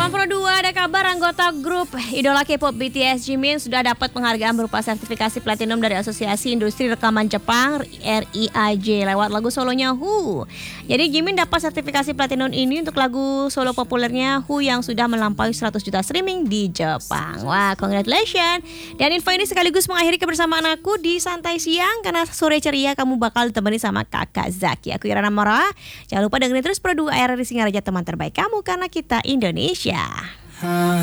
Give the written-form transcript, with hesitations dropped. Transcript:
Pro 2 ada kabar anggota grup idola K-pop BTS Jimin sudah dapat penghargaan berupa sertifikasi platinum dari Asosiasi Industri Rekaman Jepang RIAJ lewat lagu solonya Who. Jadi Jimin dapat sertifikasi platinum ini untuk lagu solo populernya Who yang sudah melampaui 100 juta streaming di Jepang. Wah, congratulations. Dan info ini sekaligus mengakhiri kebersamaan aku di Santai Siang karena sore ceria kamu bakal ditemani sama Kakak Zaki. Aku Irana Mora. Jangan lupa dengerin terus Pro 2 RRI Singaraja, teman terbaik kamu karena kita Indonesia.